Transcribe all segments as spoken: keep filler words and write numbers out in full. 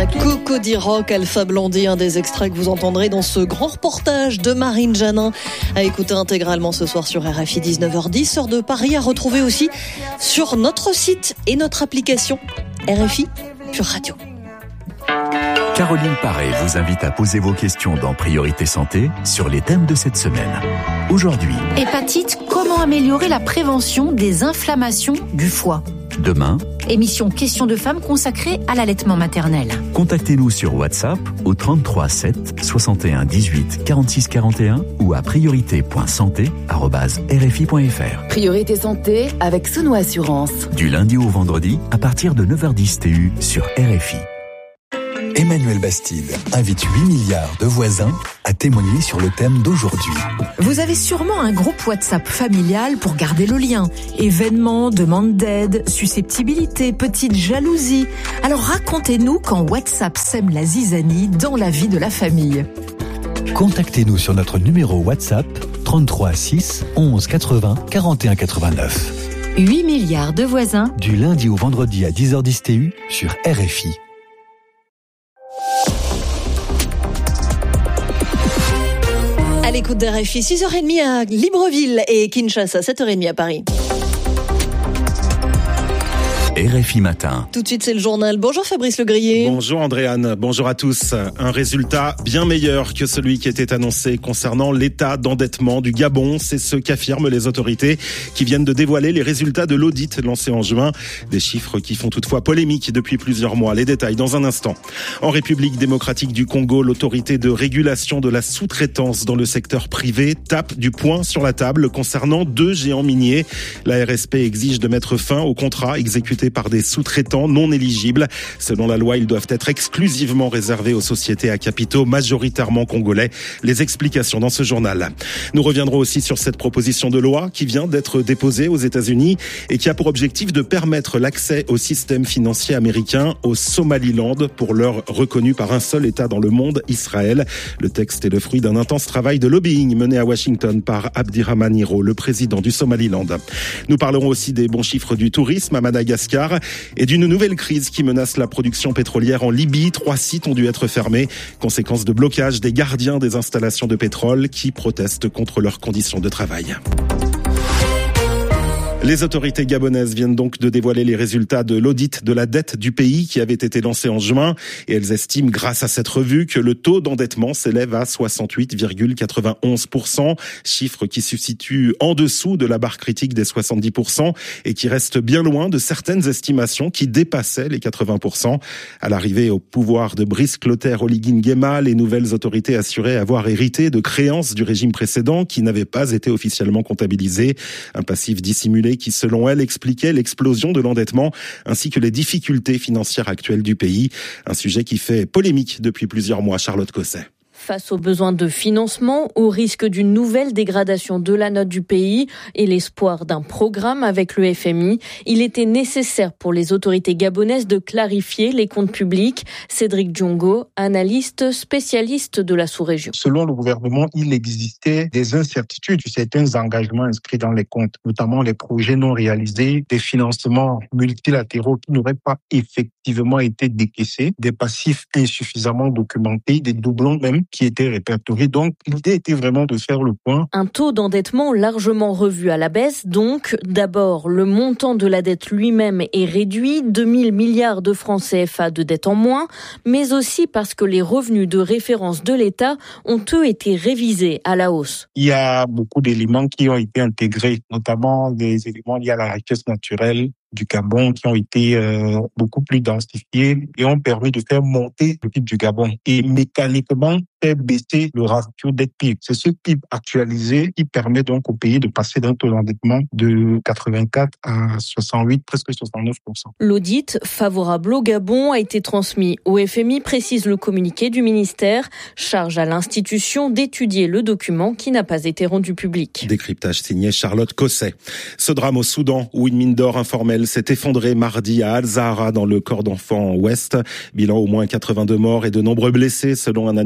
Cocody Rock, Alpha Blondy, un des extraits que vous entendrez dans ce grand reportage de Marine Janin, à écouter intégralement ce soir sur R F I dix-neuf heures dix, heure de Paris, à retrouver aussi sur notre site et notre application R F I Pure Radio. Caroline Paré vous invite à poser vos questions dans Priorité Santé sur les thèmes de cette semaine. Aujourd'hui, hépatite, comment améliorer la prévention des inflammations du foie ? Demain, émission Questions de femmes consacrée à l'allaitement maternel. Contactez-nous sur WhatsApp au trente-trois sept soixante et un dix-huit quarante-six quarante et un ou à priorité point santé arobase r f i point f r. Priorité Santé avec Sono Assurance. Du lundi au vendredi à partir de neuf heures dix T U sur R F I. Emmanuel Bastide invite huit milliards de voisins à témoigner sur le thème d'aujourd'hui. Vous avez sûrement un groupe WhatsApp familial pour garder le lien. Événements, demandes d'aide, susceptibilité, petite jalousie. Alors racontez-nous quand WhatsApp sème la zizanie dans la vie de la famille. Contactez-nous sur notre numéro WhatsApp trente-trois six onze quatre-vingts quarante et un quatre-vingt-neuf. huit milliards de voisins. Du lundi au vendredi à dix heures dix T U sur R F I. À l'écoute d'R F I, six heures trente à Libreville et Kinshasa, sept heures trente à Paris. R F I Matin. Tout de suite, c'est le journal. Bonjour Fabrice Legrier. Bonjour Andréane, bonjour à tous. Un résultat bien meilleur que celui qui était annoncé concernant l'état d'endettement du Gabon. C'est ce qu'affirment les autorités qui viennent de dévoiler les résultats de l'audit lancé en juin. Des chiffres qui font toutefois polémique depuis plusieurs mois. Les détails dans un instant. En République démocratique du Congo, l'autorité de régulation de la sous-traitance dans le secteur privé tape du poing sur la table concernant deux géants miniers. La R S P exige de mettre fin au contrat exécuté par des sous-traitants non éligibles. Selon la loi, ils doivent être exclusivement réservés aux sociétés à capitaux majoritairement congolais. Les explications dans ce journal. Nous reviendrons aussi sur cette proposition de loi qui vient d'être déposée aux États-Unis et qui a pour objectif de permettre l'accès au système financier américain au Somaliland, pour l'heure reconnu par un seul État dans le monde, Israël. Le texte est le fruit d'un intense travail de lobbying mené à Washington par Abdirahman Hiro, le président du Somaliland. Nous parlerons aussi des bons chiffres du tourisme à Madagascar et d'une nouvelle crise qui menace la production pétrolière en Libye. Trois sites ont dû être fermés, conséquence de blocage des gardiens des installations de pétrole qui protestent contre leurs conditions de travail. Les autorités gabonaises viennent donc de dévoiler les résultats de l'audit de la dette du pays qui avait été lancé en juin, et elles estiment grâce à cette revue que le taux d'endettement s'élève à soixante-huit virgule quatre-vingt-onze pour cent, chiffre qui se situe en dessous de la barre critique des soixante-dix pour cent et qui reste bien loin de certaines estimations qui dépassaient les quatre-vingts pour cent. À l'arrivée au pouvoir de Brice Clotaire Oligui Nguema, les nouvelles autorités assuraient avoir hérité de créances du régime précédent qui n'avaient pas été officiellement comptabilisées, un passif dissimulé qui, selon elle, expliquait l'explosion de l'endettement ainsi que les difficultés financières actuelles du pays. Un sujet qui fait polémique depuis plusieurs mois. Charlotte Cosset. Face aux besoins de financement, au risque d'une nouvelle dégradation de la note du pays et l'espoir d'un programme avec le F M I, il était nécessaire pour les autorités gabonaises de clarifier les comptes publics. Cédric Diongo, analyste spécialiste de la sous-région. Selon le gouvernement, il existait des incertitudes sur certains engagements inscrits dans les comptes, notamment les projets non réalisés, des financements multilatéraux qui n'auraient pas effectivement été décaissés, des passifs insuffisamment documentés, des doublons même qui étaient répertoriés. Donc, l'idée était vraiment de faire le point. Un taux d'endettement largement revu à la baisse. Donc, d'abord, le montant de la dette lui-même est réduit, deux mille milliards de francs C F A de dette en moins, mais aussi parce que les revenus de référence de l'État ont, eux, été révisés à la hausse. Il y a beaucoup d'éléments qui ont été intégrés, notamment des éléments liés à la richesse naturelle du Gabon qui ont été euh, beaucoup plus densifiés et ont permis de faire monter le P I B du Gabon et mécaniquement faire baisser le ratio dette-P I B. C'est ce P I B actualisé qui permet donc au pays de passer d'un taux d'endettement de quatre-vingt-quatre à soixante-huit, presque soixante-neuf pour cent. L'audit favorable au Gabon a été transmis au F M I, précise le communiqué du ministère. Charge à l'institution d'étudier le document qui n'a pas été rendu public. Décryptage signé Charlotte Cosset. Ce drame au Soudan où une mine d'or informelle s'est effondrée mardi à Al-Zahra dans le corps d'enfant ouest. Bilan au moins quatre-vingt-deux morts et de nombreux blessés selon un administrateur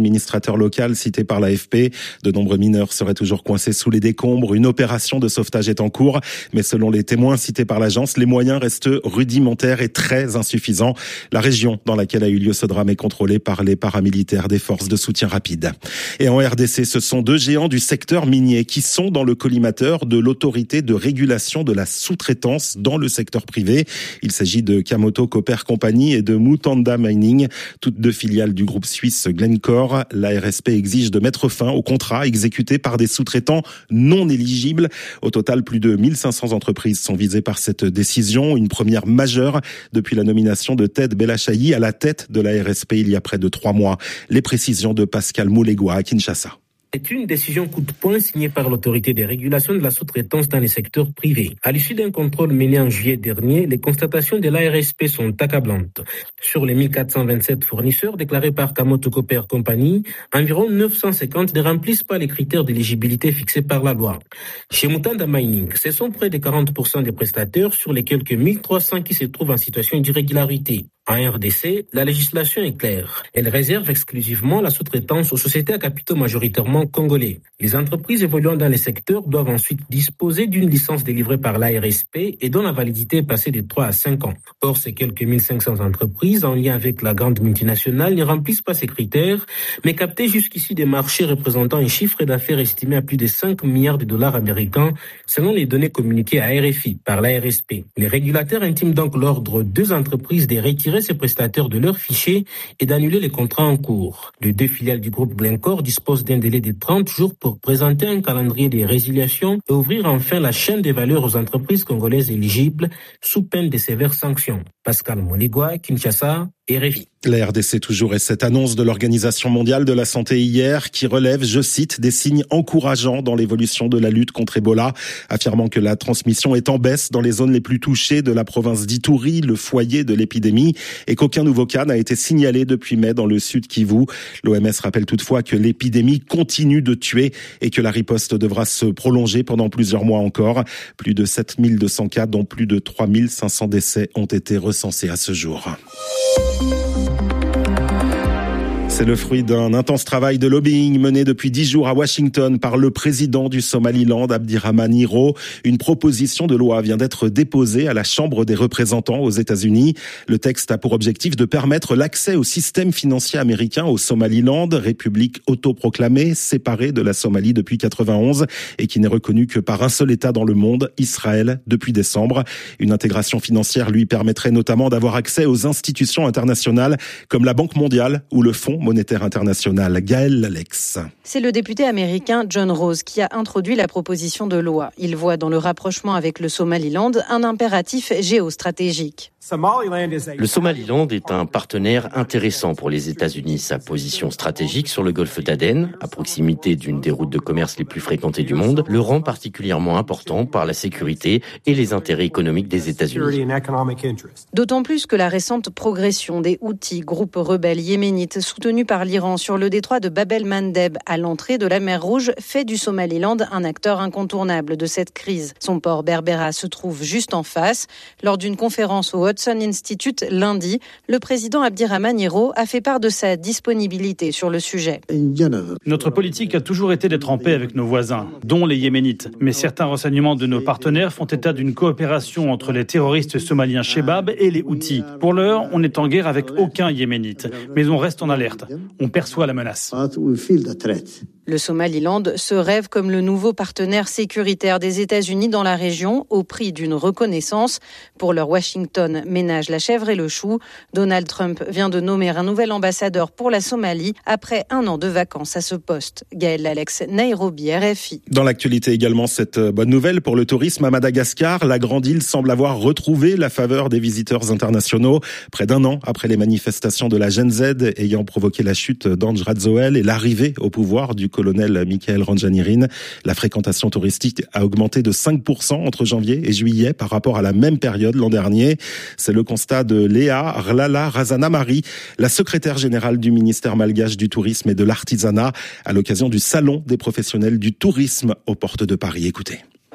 l'opérateur local cité par l'A F P. De nombreux mineurs seraient toujours coincés sous les décombres. Une opération de sauvetage est en cours, mais selon les témoins cités par l'agence, les moyens restent rudimentaires et très insuffisants. La région dans laquelle a eu lieu ce drame est contrôlée par les paramilitaires des forces de soutien rapide. Et en R D C, ce sont deux géants du secteur minier qui sont dans le collimateur de l'autorité de régulation de la sous-traitance dans le secteur privé. Il s'agit de Camoto Copper Company et de Mutanda Mining, toutes deux filiales du groupe suisse Glencore. La R S P exige de mettre fin aux contrats exécutés par des sous-traitants non éligibles. Au total, plus de mille cinq cents entreprises sont visées par cette décision, une première majeure depuis la nomination de Ted Belachayi à la tête de la R S P il y a près de trois mois. Les précisions de Pascal Moulegua à Kinshasa. C'est une décision coup de poing signée par l'autorité des régulations de la sous-traitance dans les secteurs privés. À l'issue d'un contrôle mené en juillet dernier, les constatations de l'A R S P sont accablantes. Sur les mille quatre cent vingt-sept fournisseurs déclarés par Camoto Copper Company, environ neuf cent cinquante ne remplissent pas les critères d'éligibilité fixés par la loi. Chez Mutanda Mining, ce sont près de quarante pour cent des prestataires sur les quelques mille trois cents qui se trouvent en situation d'irrégularité. En R D C, la législation est claire. Elle réserve exclusivement la sous-traitance aux sociétés à capitaux majoritairement congolais. Les entreprises évoluant dans les secteurs doivent ensuite disposer d'une licence délivrée par l'A R S P et dont la validité est passée de trois à cinq ans. Or, ces quelques mille cinq cents entreprises en lien avec la grande multinationale ne remplissent pas ces critères, mais captaient jusqu'ici des marchés représentant un chiffre d'affaires estimé à plus de cinq milliards de dollars américains, selon les données communiquées à R F I par l'A R S P. Les régulateurs intiment donc l'ordre aux deux entreprises de retirer ces prestataires de leurs fichiers et d'annuler les contrats en cours. Les deux filiales du groupe Glencore disposent d'un délai de trente jours pour présenter un calendrier de résiliation et ouvrir enfin la chaîne des valeurs aux entreprises congolaises éligibles sous peine de sévères sanctions. Pascal Moligua, Kinshasa, R F I. La R D C toujours et cette annonce de l'Organisation mondiale de la santé hier qui relève, je cite, des signes encourageants dans l'évolution de la lutte contre Ebola, affirmant que la transmission est en baisse dans les zones les plus touchées de la province d'Ituri, le foyer de l'épidémie, et qu'aucun nouveau cas n'a été signalé depuis mai dans le sud Kivu. L'O M S rappelle toutefois que l'épidémie continue de tuer et que la riposte devra se prolonger pendant plusieurs mois encore. Plus de sept mille deux cents cas, dont plus de trois mille cinq cents décès ont été recensés à ce jour. C'est le fruit d'un intense travail de lobbying mené depuis dix jours à Washington par le président du Somaliland, Abdirahman Hiro. Une proposition de loi vient d'être déposée à la Chambre des représentants aux États-Unis. Le texte a pour objectif de permettre l'accès au système financier américain au Somaliland, république autoproclamée, séparée de la Somalie depuis quatre-vingt-onze et qui n'est reconnue que par un seul État dans le monde, Israël, depuis décembre. Une intégration financière lui permettrait notamment d'avoir accès aux institutions internationales comme la Banque mondiale ou le Fonds monétaire international. Gaël Lalex. C'est le député américain John Rose qui a introduit la proposition de loi. Il voit dans le rapprochement avec le Somaliland un impératif géostratégique. Le Somaliland est un partenaire intéressant pour les États-Unis. Sa position stratégique sur le golfe d'Aden, à proximité d'une des routes de commerce les plus fréquentées du monde, le rend particulièrement important par la sécurité et les intérêts économiques des États-Unis. D'autant plus que la récente progression des Houthis, groupe rebelle yéménite soutenu par l'Iran sur le détroit de Bab el-Mandeb à l'entrée de la mer Rouge, fait du Somaliland un acteur incontournable de cette crise. Son port Berbera se trouve juste en face. Lors d'une conférence au Hudson Institute lundi, le président Abdirahman Hiro a fait part de sa disponibilité sur le sujet. Notre politique a toujours été d'être en paix avec nos voisins, dont les Yéménites. Mais certains renseignements de nos partenaires font état d'une coopération entre les terroristes somaliens Shebab et les Houthis. Pour l'heure, on n'est en guerre avec aucun Yéménite, mais on reste en alerte. On perçoit la menace. Le Somaliland se rêve comme le nouveau partenaire sécuritaire des États-Unis dans la région au prix d'une reconnaissance. Pour leur Washington ménage la chèvre et le chou. Donald Trump vient de nommer un nouvel ambassadeur pour la Somalie après un an de vacances à ce poste. Gaël Lalex, Nairobi, R F I. Dans l'actualité également, cette bonne nouvelle pour le tourisme à Madagascar. La grande île semble avoir retrouvé la faveur des visiteurs internationaux. Près d'un an après les manifestations de la Gen Z ayant provoqué la chute d'Ange Radzoel et l'arrivée au pouvoir du colonel Michael Ranjanirin, la fréquentation touristique a augmenté de cinq pour cent entre janvier et juillet par rapport à la même période l'an dernier. C'est le constat de Léa Rlala Razanamari, la secrétaire générale du ministère malgache du tourisme et de l'artisanat, à l'occasion du salon des professionnels du tourisme aux portes de Paris. Écoutez.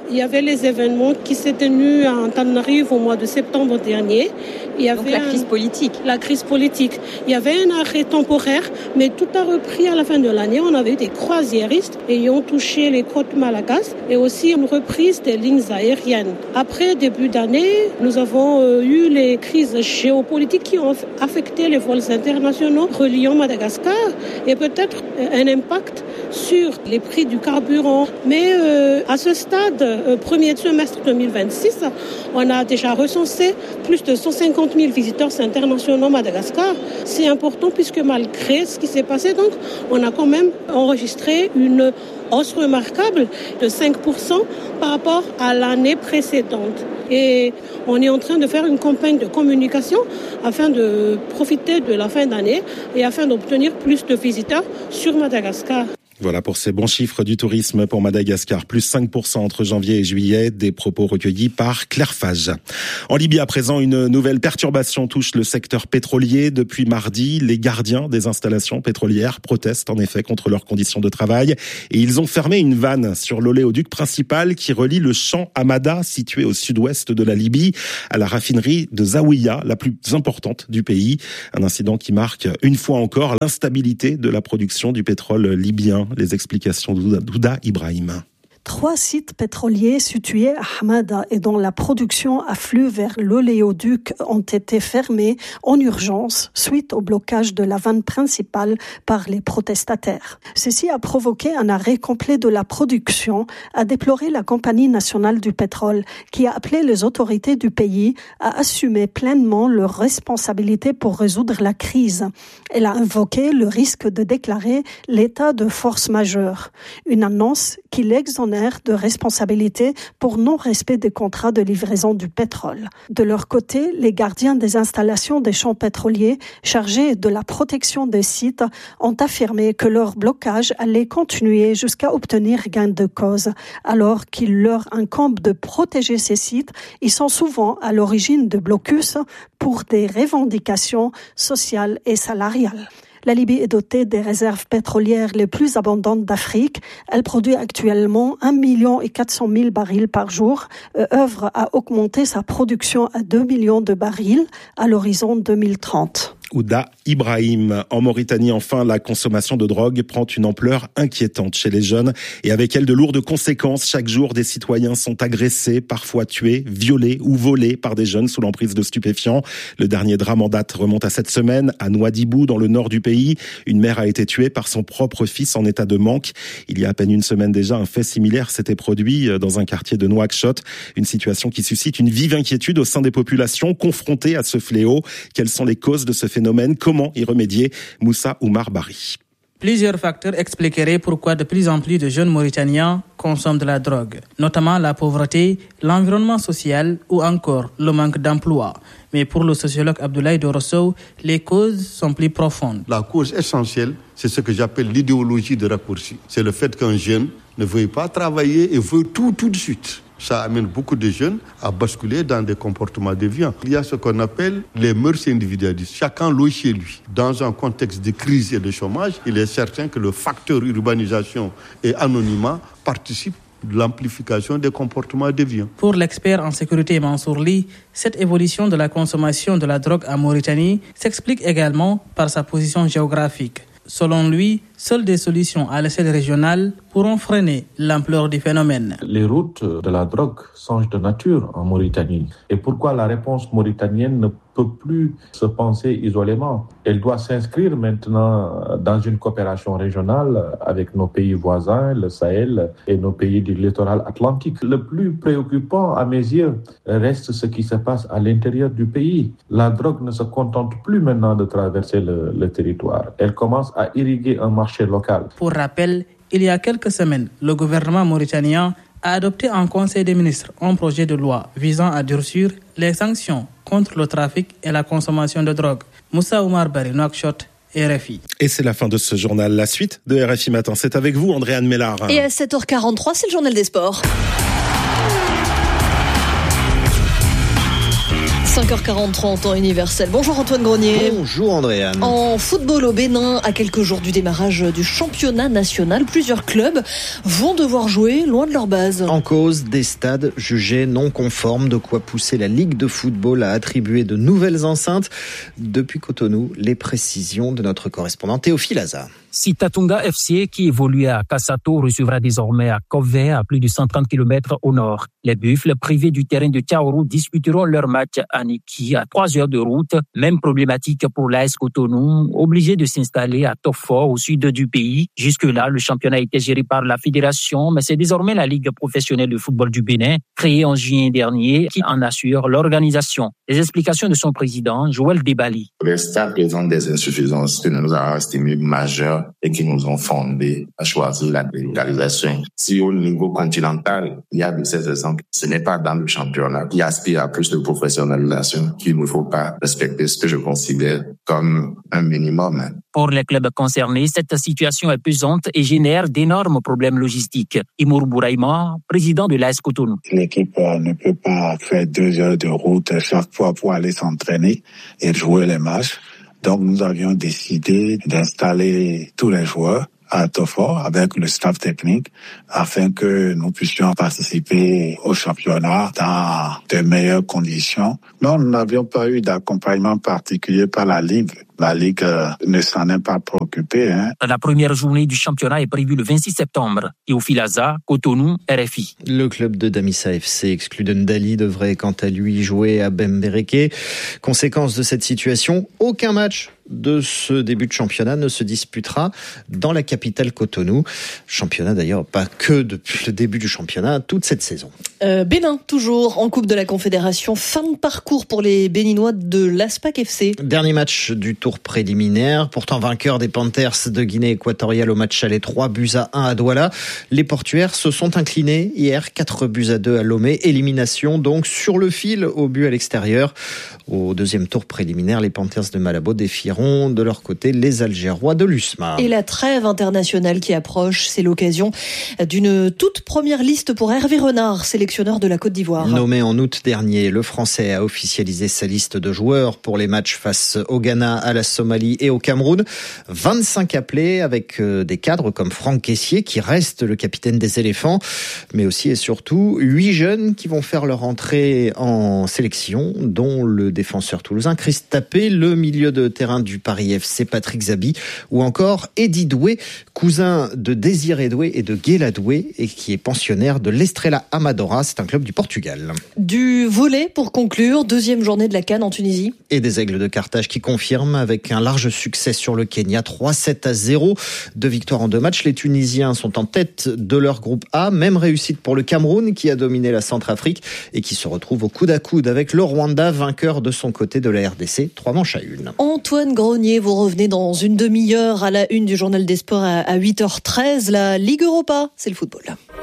Il y avait les événements qui s'étaient tenus à Antananarivo au mois de septembre dernier. Il y avait Donc la crise un... politique. La crise politique. Il y avait un arrêt temporaire, mais tout a repris à la fin de l'année. On avait eu des croisiéristes ayant touché les côtes malagasy et aussi une reprise des lignes aériennes. Après début d'année, nous avons euh, eu les crises géopolitiques qui ont affecté les vols internationaux reliant Madagascar et peut-être un impact sur les prix du carburant. Mais euh, à ce stade, euh, premier semestre deux mille vingt-six, on a déjà recensé plus de cent cinquante mille visiteurs internationaux à Madagascar. C'est important puisque malgré ce qui s'est passé, donc, on a quand même enregistré une hausse remarquable de cinq pour cent par rapport à l'année précédente. Et on est en train de faire une campagne de communication afin de profiter de la fin d'année et afin d'obtenir plus de visiteurs sur Madagascar. Voilà pour ces bons chiffres du tourisme pour Madagascar, plus cinq pour cent entre janvier et juillet, des propos recueillis par Claire Fage. En Libye à présent, une nouvelle perturbation touche le secteur pétrolier. Depuis mardi, les gardiens des installations pétrolières protestent en effet contre leurs conditions de travail et ils ont fermé une vanne sur l'oléoduc principal qui relie le champ Hamada, situé au sud-ouest de la Libye, à la raffinerie de Zawiya, la plus importante du pays. Un incident qui marque une fois encore l'instabilité de la production du pétrole libyen. Les explications d'Ouda Ibrahim. Trois sites pétroliers situés à Hamada et dont la production afflue vers l'oléoduc ont été fermés en urgence suite au blocage de la vanne principale par les protestataires. Ceci a provoqué un arrêt complet de la production, a déploré la Compagnie nationale du pétrole, qui a appelé les autorités du pays à assumer pleinement leurs responsabilités pour résoudre la crise. Elle a invoqué le risque de déclarer l'état de force majeure, une annonce qui l'exonère de responsabilité pour non-respect des contrats de livraison du pétrole. De leur côté, les gardiens des installations des champs pétroliers chargés de la protection des sites ont affirmé que leur blocage allait continuer jusqu'à obtenir gain de cause. Alors qu'il leur incombe de protéger ces sites, ils sont souvent à l'origine de blocus pour des revendications sociales et salariales. La Libye est dotée des réserves pétrolières les plus abondantes d'Afrique. Elle produit actuellement un million et quatre cent mille barils par jour et œuvre à augmenter sa production à deux millions de barils à l'horizon deux mille trente. Ouda Ibrahim. En Mauritanie, enfin, la consommation de drogue prend une ampleur inquiétante chez les jeunes et avec elle de lourdes conséquences. Chaque jour, des citoyens sont agressés, parfois tués, violés ou volés par des jeunes sous l'emprise de stupéfiants. Le dernier drame en date remonte à cette semaine à Nouadhibou, dans le nord du pays. Une mère a été tuée par son propre fils en état de manque. Il y a à peine une semaine déjà, un fait similaire s'était produit dans un quartier de Nouakchott. Une situation qui suscite une vive inquiétude au sein des populations confrontées à ce fléau. Quelles sont les causes de ce phénomène ? Comment y remédier? Moussa Oumar Bari. Plusieurs facteurs expliqueraient pourquoi de plus en plus de jeunes Mauritaniens consomment de la drogue, notamment la pauvreté, l'environnement social ou encore le manque d'emploi. Mais pour le sociologue Abdoulaye Dorosso, les causes sont plus profondes. La cause essentielle, c'est ce que j'appelle l'idéologie de raccourci. C'est le fait qu'un jeune ne veuille pas travailler et veut tout tout de suite. Ça amène beaucoup de jeunes à basculer dans des comportements déviants. Il y a ce qu'on appelle les mœurs individualistes. Chacun loge chez lui. Dans un contexte de crise et de chômage, il est certain que le facteur urbanisation et anonymat participe de l'amplification des comportements déviants. Pour l'expert en sécurité Mansour Ly, cette évolution de la consommation de la drogue en Mauritanie s'explique également par sa position géographique. Selon lui, seules des solutions à l'échelle régionale pourront freiner l'ampleur du phénomène. Les routes de la drogue changent de nature en Mauritanie. Et pourquoi la réponse mauritanienne ne peut plus se penser isolément? Elle doit s'inscrire maintenant dans une coopération régionale avec nos pays voisins, le Sahel et nos pays du littoral atlantique. Le plus préoccupant à mes yeux reste ce qui se passe à l'intérieur du pays. La drogue ne se contente plus maintenant de traverser le, le territoire. Elle commence à irriguer un marché local. Pour rappel, il y a quelques semaines, le gouvernement mauritanien a adopté en Conseil des ministres un projet de loi visant à durcir les sanctions contre le trafic et la consommation de drogue. Moussa Oumar Bari, Nouakchott, R F I. Et c'est la fin de ce journal. La suite de R F I Matin, c'est avec vous, Andréane Mellard. Et à sept heures quarante-trois, c'est le journal des sports. cinq heures quarante-trois en temps universel. Bonjour Antoine Grenier. Bonjour Andréane. En football au Bénin, à quelques jours du démarrage du championnat national, plusieurs clubs vont devoir jouer loin de leur base. En cause, des stades jugés non conformes, de quoi pousser la Ligue de football à attribuer de nouvelles enceintes. Depuis Cotonou, les précisions de notre correspondant Théophile Aza. Sitatunga F C, qui évoluait à Kassato, recevra désormais à Kové, à plus de cent trente kilomètres au nord. Les Buffles, privés du terrain de Tchaourou, disputeront leur match à Niki, à trois heures de route. Même problématique pour l'A S Cotonou, obligé de s'installer à Tofo, au sud du pays. Jusque-là, le championnat était géré par la fédération, mais c'est désormais la Ligue professionnelle de football du Bénin, créée en juillet dernier, qui en assure l'organisation. Les explications de son président, Joël Debali. Les stades présentent des insuffisances que nous avons estimées majeures et qui nous ont fondé à choisir la délégalisation. Si au niveau continental, il y a de ces exemples, ce n'est pas dans le championnat qui aspire à plus de professionnalisation qu'il ne faut pas respecter ce que je considère comme un minimum. Pour les clubs concernés, cette situation est pesante et génère d'énormes problèmes logistiques. Imour Bouraïma, président de l'A S Cotonou. L'équipe ne peut pas faire deux heures de route chaque fois pour aller s'entraîner et jouer les matchs. Donc, nous avions décidé d'installer tous les joueurs à Tofo avec le staff technique afin que nous puissions participer au championnat dans de meilleures conditions. Non, nous n'avions pas eu d'accompagnement particulier par la Ligue. La Ligue euh, ne s'en est pas préoccupée. Hein. La première journée du championnat est prévue le vingt-six septembre. Théophile Aza, Cotonou, R F I. Le club de Damissa F C, exclu de Ndali, devrait quant à lui jouer à Bembereke. Conséquence de cette situation, aucun match de ce début de championnat ne se disputera dans la capitale Cotonou. Championnat d'ailleurs, pas que depuis le début du championnat, toute cette saison. Euh, Bénin, toujours en Coupe de la Confédération. Fin de parcours pour les Béninois de l'Aspac F C. Dernier match du tour préliminaire. Pourtant vainqueur des Panthers de Guinée équatoriale au match aller, trois buts à un à Douala. Les Portuaires se sont inclinés hier, quatre buts à deux à Lomé. Élimination donc sur le fil au but à l'extérieur. Au deuxième tour préliminaire, les Panthers de Malabo défieront de leur côté les Algérois de l'U S M A. Et la trêve internationale qui approche, c'est l'occasion d'une toute première liste pour Hervé Renard, sélectionneur de la Côte d'Ivoire. Nommé en août dernier, le Français a officialisé sa liste de joueurs pour les matchs face au Ghana, à la Somalie et au Cameroun. vingt-cinq appelés avec des cadres comme Franck Caissier qui reste le capitaine des éléphants, mais aussi et surtout huit jeunes qui vont faire leur entrée en sélection, dont le défenseur toulousain Chris Tapé, le milieu de terrain du Paris F C Patrick Zabi, ou encore Eddie Doué, cousin de Désiré Doué et de Guéla Doué, et qui est pensionnaire de l'Estrela Amadora, c'est un club du Portugal. Du volley pour conclure, deuxième journée de la CAN en Tunisie. Et des Aigles de Carthage qui confirment avec un large succès sur le Kenya, trois sept à zéro, deux victoires en deux matchs. Les Tunisiens sont en tête de leur groupe A, même réussite pour le Cameroun qui a dominé la Centrafrique et qui se retrouve au coude à coude avec le Rwanda, vainqueur de son côté de la R D C, trois manches à une. Antoine Grenier, vous revenez dans une demi-heure à la une du journal des sports à huit heures treize. La Ligue Europa, c'est le football.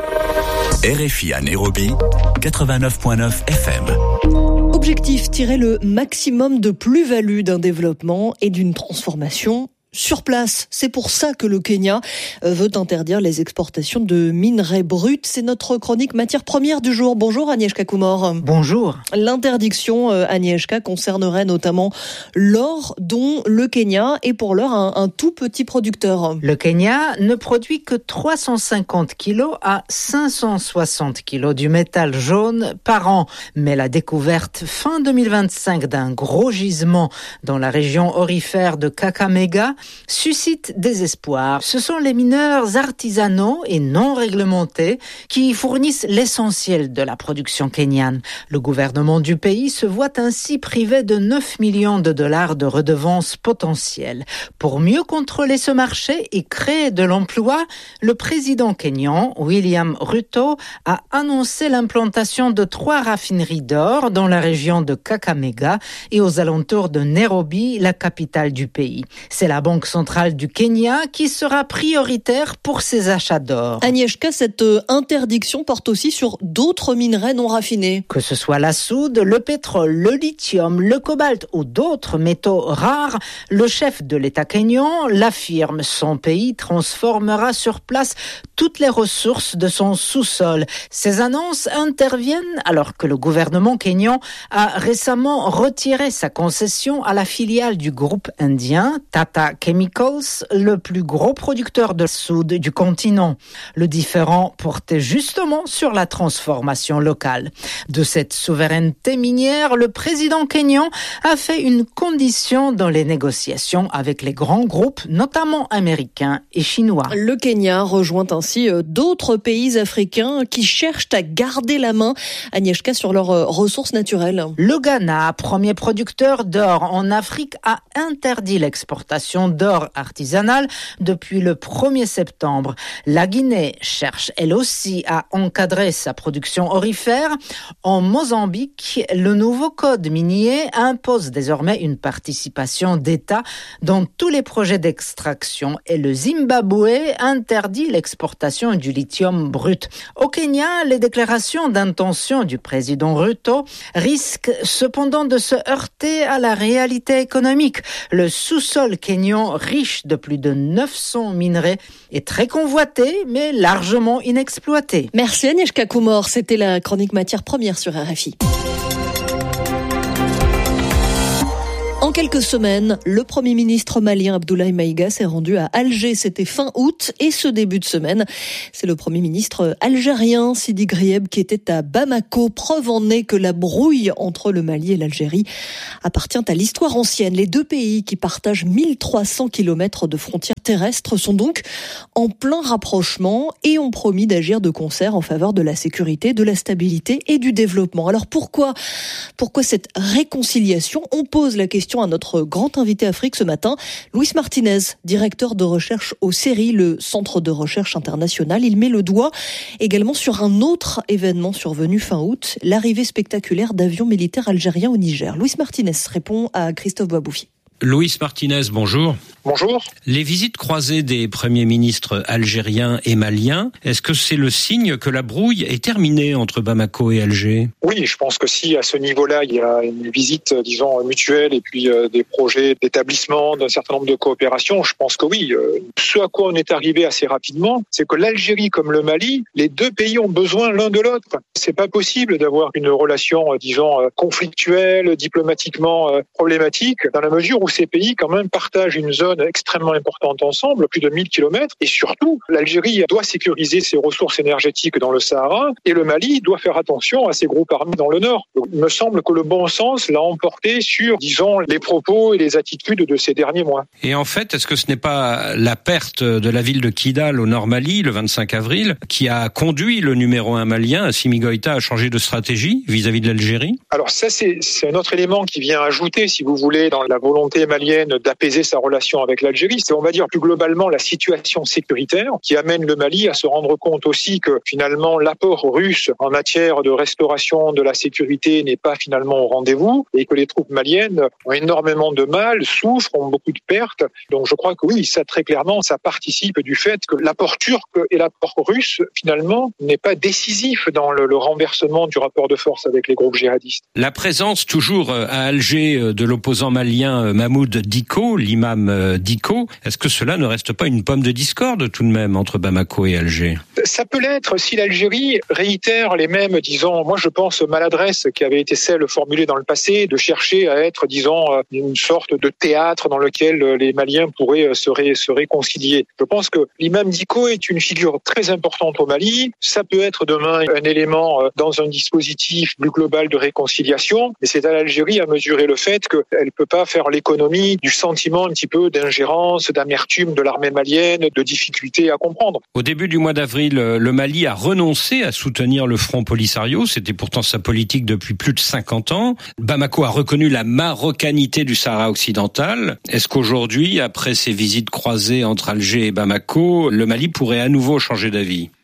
R F I à Nairobi, quatre-vingt-neuf virgule neuf F M. Objectif, tirer le maximum de plus-value d'un développement et d'une transformation sur place. C'est pour ça que le Kenya veut interdire les exportations de minerais bruts. C'est notre chronique matière première du jour. Bonjour Agnieszka Kumor. Bonjour. L'interdiction, euh, Agnieszka, concernerait notamment l'or dont le Kenya est pour l'heure un, un tout petit producteur. Le Kenya ne produit que trois cent cinquante kilos à cinq cent soixante kilos du métal jaune par an. Mais la découverte fin deux mille vingt-cinq d'un gros gisement dans la région aurifère de Kakamega suscite des espoirs. Ce sont les mineurs artisanaux et non réglementés qui fournissent l'essentiel de la production kenyane. Le gouvernement du pays se voit ainsi privé de neuf millions de dollars de redevances potentielles. Pour mieux contrôler ce marché et créer de l'emploi, le président kényan, William Ruto, a annoncé l'implantation de trois raffineries d'or dans la région de Kakamega et aux alentours de Nairobi, la capitale du pays. C'est la Banque centrale du Kenya qui sera prioritaire pour ses achats d'or. Agnieszka, cette interdiction porte aussi sur d'autres minerais non raffinés. Que ce soit la soude, le pétrole, le lithium, le cobalt ou d'autres métaux rares, le chef de l'État kényan l'affirme, son pays transformera sur place toutes les ressources de son sous-sol. Ces annonces interviennent alors que le gouvernement kényan a récemment retiré sa concession à la filiale du groupe indien Tata Chemicals, le plus gros producteur de soude du continent. Le différend portait justement sur la transformation locale. De cette souveraineté minière, le président kényan a fait une condition dans les négociations avec les grands groupes, notamment américains et chinois. Le Kenya rejoint ainsi d'autres pays africains qui cherchent à garder la main, Agnieszka, sur leurs ressources naturelles. Le Ghana, premier producteur d'or en Afrique, a interdit l'exportation d'or artisanal depuis le premier septembre. La Guinée cherche elle aussi à encadrer sa production aurifère. En Mozambique, le nouveau code minier impose désormais une participation d'État dans tous les projets d'extraction et le Zimbabwe interdit l'exportation du lithium brut. Au Kenya, les déclarations d'intention du président Ruto risquent cependant de se heurter à la réalité économique. Le sous-sol kényan, riche de plus de neuf cents minerais, est très convoité mais largement inexploité. Merci Agnieszka Kumor, c'était la chronique matière première sur R F I. En quelques semaines, le Premier ministre malien Abdoulaye Maïga s'est rendu à Alger. C'était fin août et ce début de semaine, c'est le Premier ministre algérien Sidi Grieb qui était à Bamako. Preuve en est que la brouille entre le Mali et l'Algérie appartient à l'histoire ancienne. Les deux pays qui partagent mille trois cents kilomètres de frontières terrestres sont donc en plein rapprochement et ont promis d'agir de concert en faveur de la sécurité, de la stabilité et du développement. Alors pourquoi, pourquoi cette réconciliation ? On pose la question à notre grand invité Afrique ce matin, Luis Martinez, directeur de recherche au C E R I, le Centre de recherche international. Il met le doigt également sur un autre événement survenu fin août, l'arrivée spectaculaire d'avions militaires algériens au Niger. Luis Martinez répond à Christophe Boisbouffi. Luis Martinez, bonjour. Bonjour. Les visites croisées des premiers ministres algériens et maliens, est-ce que c'est le signe que la brouille est terminée entre Bamako et Alger ? Oui, je pense que si à ce niveau-là, il y a une visite, disons, mutuelle et puis euh, des projets d'établissement d'un certain nombre de coopérations, je pense que oui. Euh, ce à quoi on est arrivé assez rapidement, c'est que l'Algérie comme le Mali, les deux pays ont besoin l'un de l'autre. C'est pas possible d'avoir une relation, euh, disons, euh, conflictuelle, diplomatiquement euh, problématique, dans la mesure où ces pays quand même partagent une zone extrêmement importante ensemble, plus de mille kilomètres, et surtout, l'Algérie doit sécuriser ses ressources énergétiques dans le Sahara, et le Mali doit faire attention à ses groupes armés dans le nord. Donc, il me semble que le bon sens l'a emporté sur, disons, les propos et les attitudes de ces derniers mois. Et en fait, est-ce que ce n'est pas la perte de la ville de Kidal au nord Mali, le vingt-cinq avril, qui a conduit le numéro un malien, Assimi Goïta, à changer de stratégie vis-à-vis de l'Algérie ? Alors ça, c'est, c'est un autre élément qui vient ajouter, si vous voulez, dans la volonté malienne d'apaiser sa relation avec l'Algérie. C'est, on va dire, plus globalement la situation sécuritaire qui amène le Mali à se rendre compte aussi que finalement l'apport russe en matière de restauration de la sécurité n'est pas finalement au rendez-vous et que les troupes maliennes ont énormément de mal, souffrent, ont beaucoup de pertes. Donc je crois que oui, ça très clairement, ça participe du fait que l'apport turc et l'apport russe finalement n'est pas décisif dans le, le renversement du rapport de force avec les groupes djihadistes. La présence toujours à Alger de l'opposant malien Mahmoud Dicko, l'imam Dicko, est-ce que cela ne reste pas une pomme de discorde tout de même entre Bamako et Alger ? Ça peut l'être si l'Algérie réitère les mêmes, disons, moi je pense maladresses qui avaient été celles formulées dans le passé, de chercher à être, disons, une sorte de théâtre dans lequel les Maliens pourraient se, ré, se réconcilier. Je pense que l'imam Dicko est une figure très importante au Mali. Ça peut être demain un élément dans un dispositif plus global de réconciliation, mais c'est à l'Algérie à mesurer le fait qu'elle ne peut pas faire l'économie du sentiment un petit peu d'ingérence, d'amertume de l'armée malienne, de difficulté à comprendre. Au début du mois d'avril, le Mali a renoncé à soutenir le Front Polisario. C'était pourtant sa politique depuis plus de cinquante ans. Bamako a reconnu la marocanité du Sahara occidental. Est-ce qu'aujourd'hui, après ces visites croisées entre Alger et Bamako, le Mali pourrait à nouveau changer d'avis ? Alors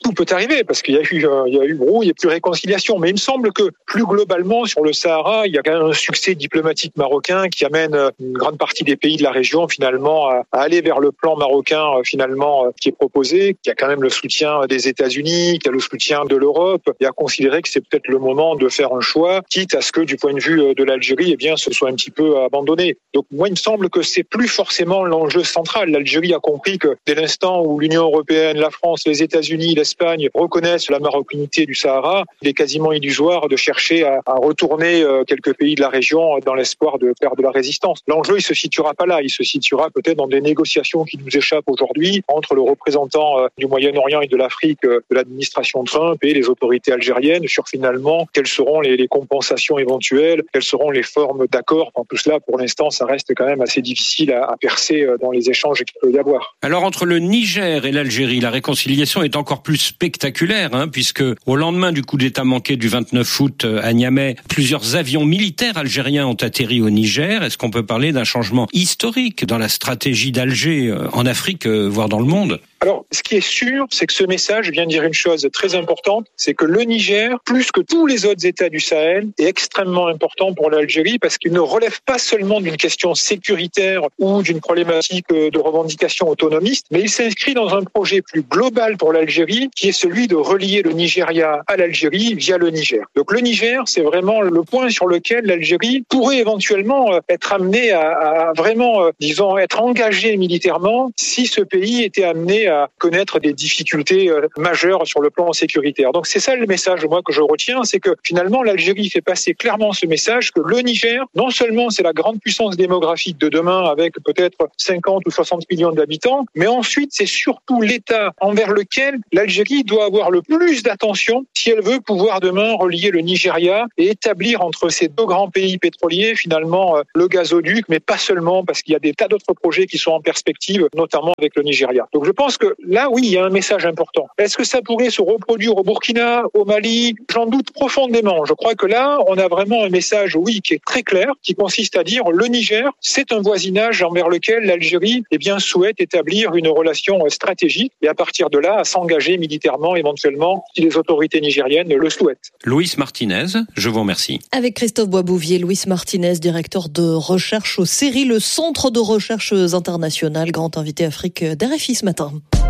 tout peut arriver parce qu'il y a eu, euh, il y a eu brouille et plus réconciliation. Mais il me semble que plus globalement sur le Sahara, il y a quand même un succès diplomatique marocain qui amène une grande partie des pays de la région finalement à, à aller vers le plan marocain euh, finalement euh, qui est proposé, qui a quand même le soutien des États-Unis, qui a le soutien de l'Europe, et à considérer que c'est peut-être le moment de faire un choix, quitte à ce que du point de vue de l'Algérie, eh bien, ce soit un petit peu abandonné. Donc moi, il me semble que c'est plus forcément l'enjeu central. L'Algérie a compris que dès l'instant où l'Union européenne, la France, les États-Unis, l'Espagne reconnaissent la marocanité du Sahara, il est quasiment illusoire de chercher à, à retourner quelques pays de la région dans l'espoir de faire de la résistance. L'enjeu, il se situera pas là. Il se situera peut-être dans des négociations qui nous échappent aujourd'hui entre le représentant du Moyen-Orient et de l'Afrique de l'administration Trump et les autorités algériennes sur finalement quelles seront les, les compensations éventuelles, quelles seront les formes d'accord. Enfin, tout cela, pour l'instant, ça reste quand même assez difficile à, à percer dans les échanges qu'il peut y avoir. Alors, entre le Niger et l'Algérie, la réconciliation est encore plus spectaculaire, hein, puisque au lendemain du coup d'État manqué du vingt-neuf août à Niamey, plusieurs avions militaires algériens ont atterri au Niger. Est-ce qu'on peut parler d'un changement historique dans la stratégie d'Alger en Afrique, voire dans le monde ? Alors, ce qui est sûr, c'est que ce message vient dire une chose très importante, c'est que le Niger, plus que tous les autres États du Sahel, est extrêmement important pour l'Algérie parce qu'il ne relève pas seulement d'une question sécuritaire ou d'une problématique de revendication autonomiste, mais il s'inscrit dans un projet plus global pour l'Algérie qui est celui de relier le Nigeria à l'Algérie via le Niger. Donc le Niger, c'est vraiment le point sur lequel l'Algérie pourrait éventuellement être amenée à, à vraiment, disons, être engagée militairement si ce pays était amené à connaître des difficultés majeures sur le plan sécuritaire. Donc c'est ça le message, moi, que je retiens, c'est que finalement l'Algérie fait passer clairement ce message que le Niger, non seulement c'est la grande puissance démographique de demain avec peut-être cinquante ou soixante millions d'habitants, mais ensuite c'est surtout l'État envers lequel l'Algérie doit avoir le plus d'attention si elle veut pouvoir demain relier le Nigeria et établir entre ces deux grands pays pétroliers finalement le gazoduc, mais pas seulement, parce qu'il y a des tas d'autres projets qui sont en perspective, notamment avec le Nigeria. Donc je pense que là, oui, il y a un message important. Est-ce que ça pourrait se reproduire au Burkina, au Mali ? J'en doute profondément. Je crois que là, on a vraiment un message, oui, qui est très clair, qui consiste à dire le Niger, c'est un voisinage envers lequel l'Algérie, eh bien, souhaite établir une relation stratégique et à partir de là, à s'engager militairement éventuellement si les autorités nigériennes le souhaitent. Louis Martinez, je vous remercie. Avec Christophe Boisbouvier, Louis Martinez, directeur de recherche au C E R I, le Centre de recherche internationale, grand invité Afrique d'R F I ce matin.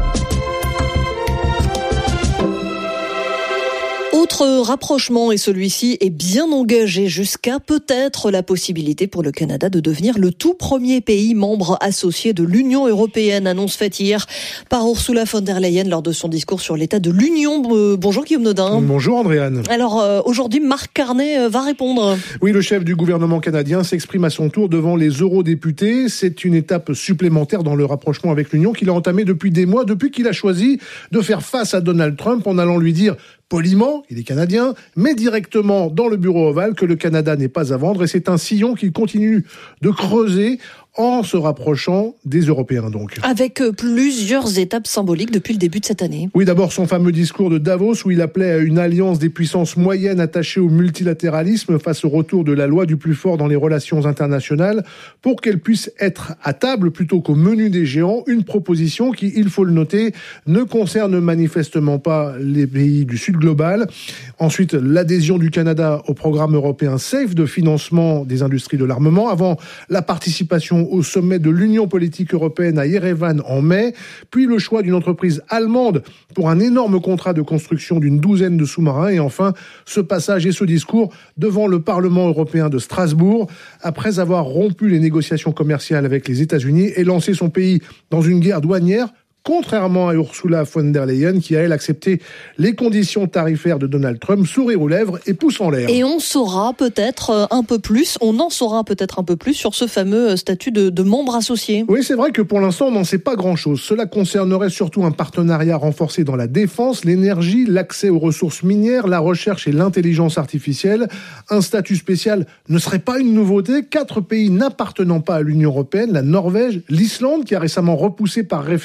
Autre rapprochement, et celui-ci est bien engagé jusqu'à peut-être la possibilité pour le Canada de devenir le tout premier pays membre associé de l'Union européenne. Annonce faite hier par Ursula von der Leyen lors de son discours sur l'état de l'Union. Euh, bonjour Guillaume Nodin. Bonjour Andréane. Alors euh, aujourd'hui, Marc Carney euh, va répondre. Oui, le chef du gouvernement canadien s'exprime à son tour devant les eurodéputés. C'est une étape supplémentaire dans le rapprochement avec l'Union qu'il a entamé depuis des mois, depuis qu'il a choisi de faire face à Donald Trump en allant lui dire poliment, il est canadien, mais directement dans le bureau ovale que le Canada n'est pas à vendre. Et c'est un sillon qu'il continue de creuser en se rapprochant des Européens donc. Avec plusieurs étapes symboliques depuis le début de cette année. Oui, d'abord son fameux discours de Davos où il appelait à une alliance des puissances moyennes attachées au multilatéralisme face au retour de la loi du plus fort dans les relations internationales pour qu'elle puisse être à table plutôt qu'au menu des géants. Une proposition qui, il faut le noter, ne concerne manifestement pas les pays du Sud global. Ensuite, l'adhésion du Canada au programme européen SAFE de financement des industries de l'armement avant la participation au sommet de l'Union politique européenne à Erevan en mai, puis le choix d'une entreprise allemande pour un énorme contrat de construction d'une douzaine de sous-marins, et enfin ce passage et ce discours devant le Parlement européen de Strasbourg, après avoir rompu les négociations commerciales avec les États-Unis et lancé son pays dans une guerre douanière, contrairement à Ursula von der Leyen, qui a, elle, accepté les conditions tarifaires de Donald Trump, sourire aux lèvres et pouce en l'air. Et on saura peut-être un peu plus, on en saura peut-être un peu plus sur ce fameux statut de, de membre associé. Oui, c'est vrai que pour l'instant, on n'en sait pas grand-chose. Cela concernerait surtout un partenariat renforcé dans la défense, l'énergie, l'accès aux ressources minières, la recherche et l'intelligence artificielle. Un statut spécial ne serait pas une nouveauté. Quatre pays n'appartenant pas à l'Union européenne, la Norvège, l'Islande, qui a récemment repoussé par référendum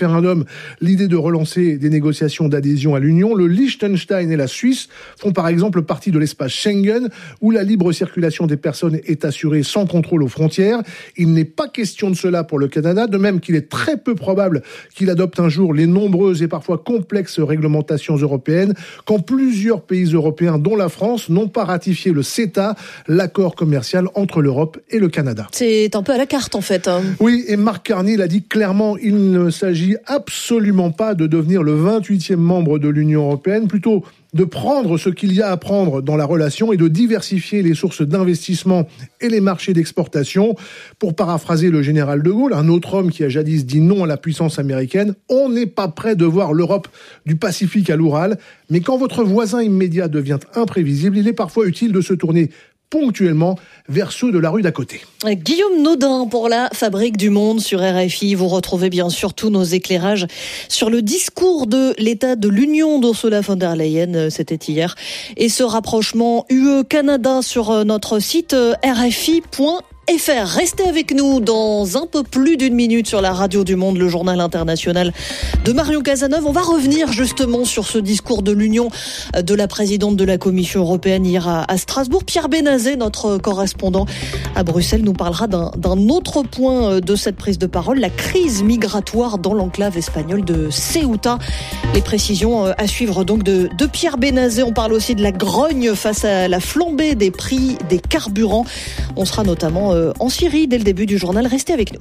l'idée de relancer des négociations d'adhésion à l'Union. Le Liechtenstein et la Suisse font par exemple partie de l'espace Schengen, où la libre circulation des personnes est assurée sans contrôle aux frontières. Il n'est pas question de cela pour le Canada, de même qu'il est très peu probable qu'il adopte un jour les nombreuses et parfois complexes réglementations européennes, quand plusieurs pays européens, dont la France, n'ont pas ratifié le CETA, l'accord commercial entre l'Europe et le Canada. C'est un peu à la carte en fait. Hein. Oui, et Mark Carney l'a dit clairement, il ne s'agit absolument pas de devenir le vingt-huitième membre de l'Union européenne, plutôt de prendre ce qu'il y a à prendre dans la relation et de diversifier les sources d'investissement et les marchés d'exportation. Pour paraphraser le général de Gaulle, un autre homme qui a jadis dit non à la puissance américaine, on n'est pas prêt de voir l'Europe du Pacifique à l'Oural, mais quand votre voisin immédiat devient imprévisible, il est parfois utile de se tourner ponctuellement vers ceux de la rue d'à côté. Guillaume Naudin pour la Fabrique du Monde sur R F I. Vous retrouvez bien sûr tous nos éclairages sur le discours de l'état de l'Union d'Ursula von der Leyen, c'était hier, et ce rapprochement U E-Canada sur notre site R F I point F R. Restez avec nous dans un peu plus d'une minute sur la radio du Monde, le journal international de Marion Cazeneuve. On va revenir justement sur ce discours de l'Union de la présidente de la Commission européenne hier à, à Strasbourg. Pierre Benazet, notre correspondant à Bruxelles, nous parlera d'un, d'un autre point de cette prise de parole, la crise migratoire dans l'enclave espagnole de Ceuta. Les précisions à suivre donc de, de Pierre Benazet. On parle aussi de la grogne face à la flambée des prix des carburants. On sera notamment en Syrie dès le début du journal. Restez avec nous.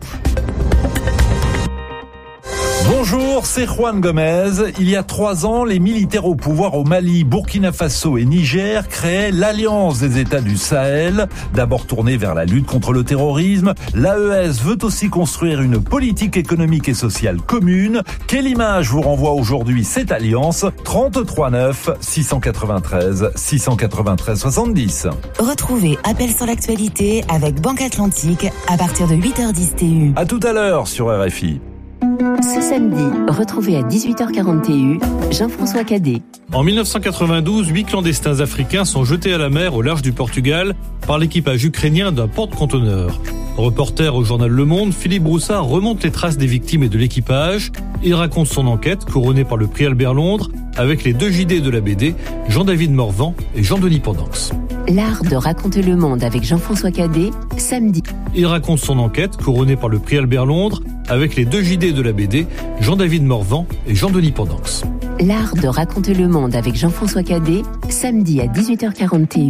Bonjour, c'est Juan Gomez. Il y a trois ans, les militaires au pouvoir au Mali, Burkina Faso et Niger créaient l'Alliance des États du Sahel. D'abord tournée vers la lutte contre le terrorisme, l'A E S veut aussi construire une politique économique et sociale commune. Quelle image vous renvoie aujourd'hui cette alliance? trente-trois neuf, six cent quatre-vingt-treize, six cent quatre-vingt-treize, soixante-dix. Retrouvez Appel sur l'actualité avec Banque Atlantique à partir de huit heures dix T U. À tout à l'heure sur R F I. Ce samedi, retrouvez à dix-huit heures quarante T U Jean-François Cadet. En mille neuf cent quatre-vingt-douze, huit clandestins africains sont jetés à la mer au large du Portugal par l'équipage ukrainien d'un porte-conteneur. Reporter au journal Le Monde, Philippe Broussard remonte les traces des victimes et de l'équipage. Il raconte son enquête, couronnée par le prix Albert Londres, avec les deux J D de la B D, Jean-David Morvan et Jean-Denis Pendanx. L'art de raconter le monde avec Jean-François Cadet, samedi. Il raconte son enquête, couronnée par le prix Albert Londres, avec les deux J D de la B D, Jean-David Morvan et Jean-Denis Pendanx. L'art de raconter le monde avec Jean-François Cadet, samedi à dix-huit heures quarante T U.